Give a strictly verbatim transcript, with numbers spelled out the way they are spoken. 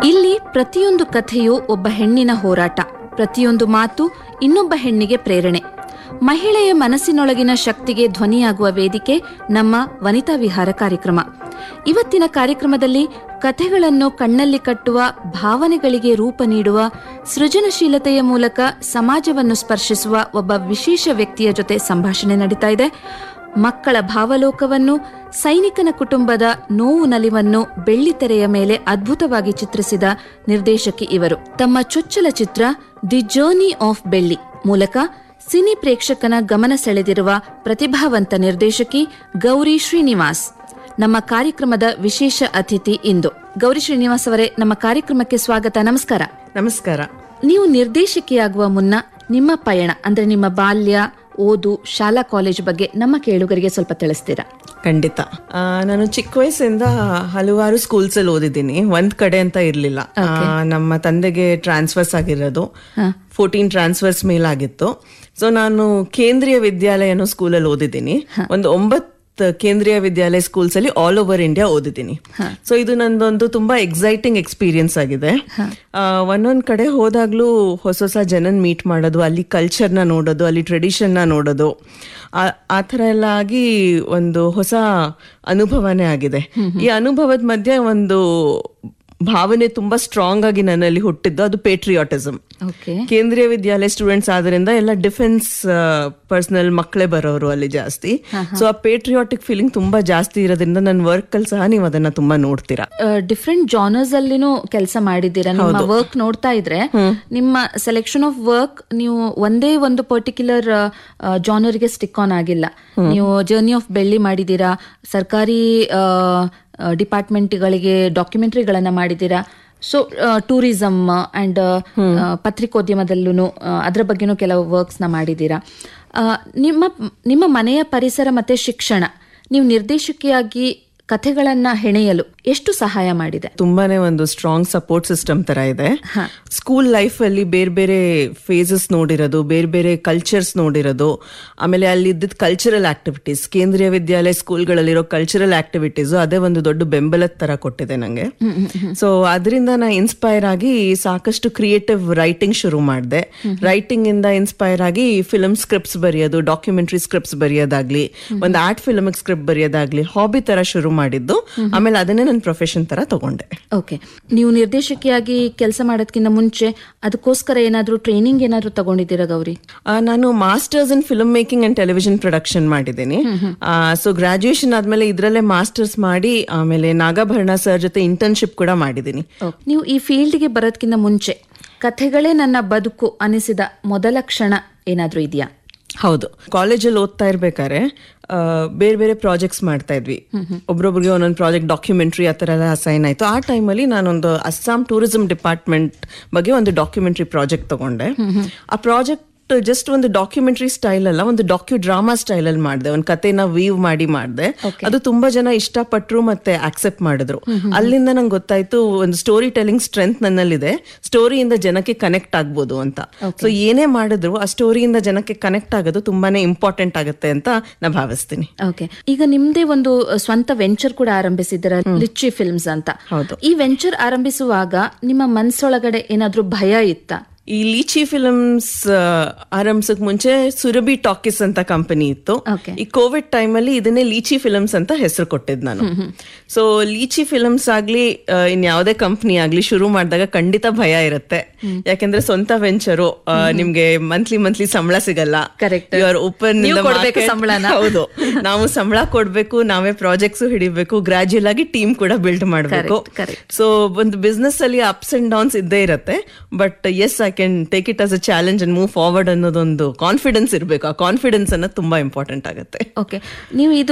ಇಲ್ಲಿ ಪ್ರತಿಯೊಂದು ಕಥೆಯೂ ಒಬ್ಬ ಹೆಣ್ಣಿನ ಹೋರಾಟ, ಪ್ರತಿಯೊಂದು ಮಾತು ಇನ್ನೊಬ್ಬ ಹೆಣ್ಣಿಗೆ ಪ್ರೇರಣೆ. ಮಹಿಳೆಯ ಮನಸ್ಸಿನೊಳಗಿನ ಶಕ್ತಿಗೆ ಧ್ವನಿಯಾಗುವ ವೇದಿಕೆ ನಮ್ಮ ವನಿತಾ ವಿಹಾರ ಕಾರ್ಯಕ್ರಮ. ಇವತ್ತಿನ ಕಾರ್ಯಕ್ರಮದಲ್ಲಿ ಕಥೆಗಳನ್ನು ಕಣ್ಣಲ್ಲಿ ಕಟ್ಟುವ, ಭಾವನೆಗಳಿಗೆ ರೂಪ ನೀಡುವ, ಸೃಜನಶೀಲತೆಯ ಮೂಲಕ ಸಮಾಜವನ್ನು ಸ್ಪರ್ಶಿಸುವ ಒಬ್ಬ ವಿಶೇಷ ವ್ಯಕ್ತಿಯ ಜೊತೆ ಸಂಭಾಷಣೆ ನಡೀತಾ ಇದೆ. ಮಕ್ಕಳ ಭಾವಲೋಕವನ್ನು, ಸೈನಿಕನ ಕುಟುಂಬದ ನೋವು ನಲಿವನ್ನು ಬೆಳ್ಳಿತೆರೆಯ ಮೇಲೆ ಅದ್ಭುತವಾಗಿ ಚಿತ್ರಿಸಿದ ನಿರ್ದೇಶಕಿ ಇವರು. ತಮ್ಮ ಚೊಚ್ಚಲ ಚಿತ್ರ ದಿ ಜರ್ನಿ ಆಫ್ ಬೆಳ್ಳಿ ಮೂಲಕ ಸಿನಿ ಪ್ರೇಕ್ಷಕನ ಗಮನ ಸೆಳೆದಿರುವ ಪ್ರತಿಭಾವಂತ ನಿರ್ದೇಶಕಿ ಗೌರಿ ಶ್ರೀನಿವಾಸ್ ನಮ್ಮ ಕಾರ್ಯಕ್ರಮದ ವಿಶೇಷ ಅತಿಥಿ ಇಂದು. ಗೌರಿ ಶ್ರೀನಿವಾಸ್ ಅವರೇ, ನಮ್ಮ ಕಾರ್ಯಕ್ರಮಕ್ಕೆ ಸ್ವಾಗತ. ನಮಸ್ಕಾರ. ನಮಸ್ಕಾರ. ನೀವು ನಿರ್ದೇಶಕಿಯಾಗುವ ಮುನ್ನ ನಿಮ್ಮ ಪಯಣ, ಅಂದ್ರೆ ನಿಮ್ಮ ಬಾಲ್ಯ, ಓದು, ಶಾಲಾ ಕಾಲೇಜ್ ಬಗ್ಗೆ ನಮ್ಮ ಕೇಳುಗರಿಗೆ ಸ್ವಲ್ಪ ತಿಳಿಸ್ತೀರಾ? ಖಂಡಿತ. ನಾನು ಚಿಕ್ಕ ವಯಸ್ಸಿಂದ ಹಲವಾರು ಸ್ಕೂಲ್ಸ್ ಅಲ್ಲಿ ಓದಿದ್ದೀನಿ. ಒಂದ್ ಕಡೆ ಅಂತ ಇರ್ಲಿಲ್ಲ. ನಮ್ಮ ತಂದೆಗೆ ಟ್ರಾನ್ಸ್ಫರ್ಸ್ ಆಗಿರೋದು, ಫೋರ್ಟೀನ್ ಟ್ರಾನ್ಸ್ಫರ್ಸ್ ಮೇಲಾಗಿತ್ತು. ಸೊ ನಾನು ಕೇಂದ್ರೀಯ ವಿದ್ಯಾಲಯ ಅನ್ನೋ ಸ್ಕೂಲಲ್ಲಿ ಓದಿದ್ದೀನಿ. ಒಂದು ಒಂಬತ್ತು ಕೇಂದ್ರೀಯ ವಿದ್ಯಾಲಯ ಸ್ಕೂಲ್ಸ್ ಅಲ್ಲಿ ಆಲ್ ಓವರ್ ಇಂಡಿಯಾ ಓದಿದ್ದೀನಿ. ಸೊ ಇದು ನಂದೊಂದು ತುಂಬಾ ಎಕ್ಸೈಟಿಂಗ್ ಎಕ್ಸ್ಪೀರಿಯನ್ಸ್ ಆಗಿದೆ. ಒಂದೊಂದ್ ಕಡೆ ಹೋದಾಗ್ಲೂ ಹೊಸ ಹೊಸ ಜನನ್ ಮೀಟ್ ಮಾಡೋದು, ಅಲ್ಲಿ ಕಲ್ಚರ್ನ ನೋಡೋದು, ಅಲ್ಲಿ ಟ್ರೆಡಿಷನ್ ನ ನೋಡೋದು, ಆ ಥರ ಎಲ್ಲ ಆಗಿ ಒಂದು ಹೊಸ ಅನುಭವನೇ ಆಗಿದೆ. ಈ ಅನುಭವದ ಮಧ್ಯೆ ಒಂದು ಭಾವನೆ ತುಂಬಾ ಸ್ಟ್ರಾಂಗ್ ಆಗಿ ನನ್ನಲ್ಲಿ ಹುಟ್ಟಿದ್ದು, ಅದು ಪೇಟ್ರಿಯಾಟಿಸಮ್. ಕೇಂದ್ರೀಯ ವಿದ್ಯಾಲಯ ಸ್ಟೂಡೆಂಟ್ಸ್ ಆದ್ರಿಂದ ಎಲ್ಲ ಡಿಫೆನ್ಸ್ ಪರ್ಸನಲ್ ಮಕ್ಕಳೇ ಬರೋರು ಅಲ್ಲಿ ಜಾಸ್ತಿ. ಸೊ ಆ ಪೇಟ್ರಿಯಾಟಿಕ್ ಫೀಲಿಂಗ್ ತುಂಬಾ ಜಾಸ್ತಿ ಇರೋದ್ರಿಂದ ನನ್ನ ವರ್ಕ್ ಅಲ್ಲಿ ಸಹ ನೀವು ಅದನ್ನ ತುಂಬಾ ನೋಡ್ತೀರಾ. ಡಿಫ್ರೆಂಟ್ ಜಾನರ್ಸ್ ಅಲ್ಲಿನೂ ಕೆಲಸ ಮಾಡಿದ್ದೀರಾ. ನಿಮ್ಮ ವರ್ಕ್ ನೋಡ್ತಾ ಇದ್ರೆ ನಿಮ್ಮ ಸೆಲೆಕ್ಷನ್ ಆಫ್ ವರ್ಕ್ ನೀವು ಒಂದೇ ಒಂದು ಪರ್ಟಿಕ್ಯುಲರ್ ಜಾನರ್ಗೆ ಸ್ಟಿಕ್ ಆನ್ ಆಗಿಲ್ಲ. ನೀವು ಜರ್ನಿ ಆಫ್ ಬೆಳ್ಳಿ ಮಾಡಿದ್ದೀರಾ, ಸರ್ಕಾರಿ ಡಿಪಾರ್ಟ್ಮೆಂಟ್ಗಳಿಗೆ ಡಾಕ್ಯುಮೆಂಟ್ರಿಗಳನ್ನ ಮಾಡಿದ್ದೀರಾ. ಸೊ ಟೂರಿಸಂ ಅಂಡ್ ಪತ್ರಿಕೋದ್ಯಮದಲ್ಲೂ ಅದರ ಬಗ್ಗೆನೂ ಕೆಲವು ವರ್ಕ್ಸ್ ನ ಮಾಡಿದ್ದೀರಾ. ನಿಮ್ಮ ನಿಮ್ಮ ಮನೆಯ ಪರಿಸರ ಮತ್ತೆ ಶಿಕ್ಷಣ ನೀವು ನಿರ್ದೇಶಕಿಯಾಗಿ ಕಥೆಗಳನ್ನ ಹೆಣೆಯಲು ಎಷ್ಟು ಸಹಾಯ ಮಾಡಿದೆ? ತುಂಬಾನೇ ಒಂದು ಸ್ಟ್ರಾಂಗ್ ಸಪೋರ್ಟ್ ಸಿಸ್ಟಮ್ ತರ ಇದೆ. ಸ್ಕೂಲ್ ಲೈಫ್ ಅಲ್ಲಿ ಬೇರೆ ಬೇರೆ ಫೇಸಸ್ ನೋಡಿರೋದು, ಬೇರೆ ಬೇರೆ ಕಲ್ಚರ್ಸ್ ನೋಡಿರೋದು, ಆಮೇಲೆ ಅಲ್ಲಿ ಇದ್ದಿದ್ದ ಕಲ್ಚರಲ್ ಆಕ್ಟಿವಿಟೀಸ್, ಕೇಂದ್ರೀಯ ವಿದ್ಯಾಲಯ ಸ್ಕೂಲ್ಗಳಲ್ಲಿರೋ ಕಲ್ಚರಲ್ ಆಕ್ಟಿವಿಟೀಸ್ ಅದೇ ಒಂದು ದೊಡ್ಡ ಬೆಂಬಲದ ತರ ಕೊಟ್ಟಿದೆ ನಂಗೆ. ಸೊ ಅದರಿಂದ ನಾ ಇನ್ಸ್ಪೈರ್ ಆಗಿ ಸಾಕಷ್ಟು ಕ್ರಿಯೇಟಿವ್ ರೈಟಿಂಗ್ ಶುರು ಮಾಡಿದೆ. ರೈಟಿಂಗ್ ಇಂದ ಇನ್ಸ್ಪೈರ್ ಆಗಿ ಫಿಲ್ಮ್ ಸ್ಕ್ರಿಪ್ಟ್ಸ್ ಬರೆಯೋದು, ಡಾಕ್ಯುಮೆಂಟ್ರಿ ಸ್ಕ್ರಿಪ್ಟ್ಸ್ ಬರೆಯೋದಾಗ್ಲಿ, ಒಂದು ಆರ್ಟ್ ಫಿಲ್ಮ್ ಸ್ಕ್ರಿಪ್ಟ್ ಬರೆಯೋದಾಗ್ಲಿ, ಹಾಬಿ ತರ ಶುರು ಮಾಡಿದ್ದು. ಆಮೇಲೆ ಅದನ್ನೇ ನನ್ನ ಪ್ರೊಫೆಷನ್ ತರ ತಗೊಂಡೆ. ಓಕೆ, ನೀವು ನಿರ್ದೇಶಕಿಯಾಗಿ ಕೆಲಸ ಮಾಡೋದಕ್ಕಿಂತ ಮುಂಚೆ ಅದಕ್ಕೋಸ್ಕರ ಏನಾದ್ರೂ ಟ್ರೈನಿಂಗ್ ಏನಾದ್ರೂ ತಗೊಂಡಿದ್ದೀರಾ ಗೌರಿ? ನಾನು masters in film making and television production ಮಾಡಿದ್ದೀನಿ. ಸೊ ಗ್ರಾಜುಯೇಷನ್ ಆದ್ಮೇಲೆ ಇದ್ರಲ್ಲೇ ಮಾಸ್ಟರ್ಸ್ ಮಾಡಿ ಆಮೇಲೆ ನಾಗಾಭರಣ ಸರ್ ಜೊತೆ ಇಂಟರ್ನ್ಶಿಪ್ ಕೂಡ ಮಾಡಿದ್ದೀನಿ. ನೀವು ಈ ಫೀಲ್ಡ್ಗೆ ಬರೋದಕ್ಕಿಂತ ಮುಂಚೆ ಕಥೆಗಳೇ ನನ್ನ ಬದುಕು ಅನಿಸಿದ ಮೊದಲ ಕ್ಷಣ ಏನಾದ್ರೂ ಇದೆಯಾ? ಹೌದು, ಕಾಲೇಜಲ್ಲಿ ಓದ್ತಾ ಇರ್ಬೇಕಾದ್ರೆ ಬೇರೆ ಬೇರೆ ಪ್ರಾಜೆಕ್ಟ್ಸ್ ಮಾಡ್ತಾ ಇದ್ವಿ. ಒಬ್ರೊಬ್ರಿಗೆ ಒಂದೊಂದು ಪ್ರಾಜೆಕ್ಟ್, ಡಾಕ್ಯುಮೆಂಟ್ರಿ ಆ ಥರ ಎಲ್ಲ ಅಸೈನ್ ಆಯ್ತು. ಆ ಟೈಮಲ್ಲಿ ನಾನೊಂದು ಅಸ್ಸಾಂ ಟೂರಿಸಂ ಡಿಪಾರ್ಟ್ಮೆಂಟ್ ಬಗ್ಗೆ ಒಂದು ಡಾಕ್ಯುಮೆಂಟ್ರಿ ಪ್ರಾಜೆಕ್ಟ್ ತಗೊಂಡೆ. ಆ ಪ್ರಾಜೆಕ್ಟ್ ಜಸ್ಟ್ ಒಂದು ಡಾಕ್ಯುಮೆಂಟ್ರಿ ಸ್ಟೈಲ್ ಅಲ್ಲ, ಒಂದು ಡಾಕ್ಯು ಡ್ರಾಮಾ ಸ್ಟೈಲ್ ಅಲ್ಲಿ ಮಾಡಿದೆ. ಒಂದು ಕಥೆನ ವೀವ್ ಮಾಡಿ ಮಾಡಿದೆ. ಅದು ತುಂಬಾ ಜನ ಇಷ್ಟಪಟ್ರು ಮತ್ತೆ ಆಕ್ಸೆಪ್ಟ್ ಮಾಡಿದ್ರು. ಅಲ್ಲಿಂದ ನಂಗೆ ಗೊತ್ತಾಯ್ತು ಒಂದು ಸ್ಟೋರಿ ಟೆಲ್ಲಿಂಗ್ ಸ್ಟ್ರೆಂತ್ ನನ್ನಲ್ಲಿದೆ, ಸ್ಟೋರಿಯಿಂದ ಜನಕ್ಕೆ ಕನೆಕ್ಟ್ ಆಗ್ಬೋದು ಅಂತ. ಸೊ ಏನೇ ಮಾಡಿದ್ರು ಆ ಸ್ಟೋರಿಯಿಂದ ಜನಕ್ಕೆ ಕನೆಕ್ಟ್ ಆಗೋದು ತುಂಬಾನೇ ಇಂಪಾರ್ಟೆಂಟ್ ಆಗುತ್ತೆ ಅಂತ ನಾ ಭಾವಿಸ್ತೀನಿ. ಓಕೆ, ಈಗ ನಿಮ್ದೇ ಒಂದು ಸ್ವಂತ ವೆಂಚರ್ ಕೂಡ ಆರಂಭಿಸಿದ್ದೀರಾ, ಲಿಚ್ಚಿ ಫಿಲ್ಮ್ಸ್ ಅಂತ. ಹೌದು. ಈ ವೆಂಚರ್ ಆರಂಭಿಸುವಾಗ ನಿಮ್ಮ ಮನಸ್ಸೊಳಗಡೆ ಏನಾದ್ರೂ ಭಯ ಇತ್ತಾ? ಈ ಲೀಚಿ ಫಿಲ್ಮ್ಸ್ ಆರಂಭಿಸಕ್ ಮುಂಚೆ ಸುರಭಿ ಟಾಕೀಸ್ ಅಂತ ಕಂಪನಿ ಇತ್ತು. ಈ ಕೋವಿಡ್ ಟೈಮ್ ಅಲ್ಲಿ ಇದನ್ನೇ ಲೀಚಿ ಫಿಲ್ಮ್ಸ್ ಅಂತ ಹೆಸರು ಕೊಟ್ಟಿದ್ ನಾನು. ಸೊ ಲೀಚಿ ಫಿಲ್ಮ್ಸ್ ಆಗ್ಲಿ ಇನ್ ಯಾವುದೇ ಕಂಪನಿ ಆಗ್ಲಿ ಶುರು ಮಾಡಿದಾಗ ಖಂಡಿತ ಭಯ ಇರುತ್ತೆ. ಯಾಕಂದ್ರೆ ಸ್ವಂತ ವೆಂಚರು, ನಿಮ್ಗೆ ಮಂತ್ಲಿ ಮಂತ್ಲಿ ಸಂಬಳ ಸಿಗಲ್ಲ. ಯುವರ್ ಓಪನ್ ಹೌದು, ನಾವು ಸಂಬಳ ಕೊಡ್ಬೇಕು, ನಾವೇ ಪ್ರಾಜೆಕ್ಟ್ಸ್ ಹಿಡಿಬೇಕು, ಗ್ರಾಜುಯಲ್ ಆಗಿ ಟೀಮ್ ಕೂಡ ಬಿಲ್ಡ್ ಮಾಡಬೇಕು. ಸೊ ಒಂದು ಬಿಸ್ನೆಸ್ ಅಲ್ಲಿ ಅಪ್ಸ್ ಅಂಡ್ ಡೌನ್ಸ್ ಇದ್ದೇ ಇರುತ್ತೆ. But S, I can take it as a challenge and move forward ಅನ್ನೋದೊಂದು ಕಾನ್ಫಿಡೆನ್ಸ್ ಇರಬೇಕು. ಆ ಕಾನ್ಫಿಡೆನ್ಸ್ ಅನ್ನೋದು ತುಂಬಾ ಇಂಪಾರ್ಟೆಂಟ್ ಆಗುತ್ತೆ. ಓಕೆ, ನೀವು ಇದು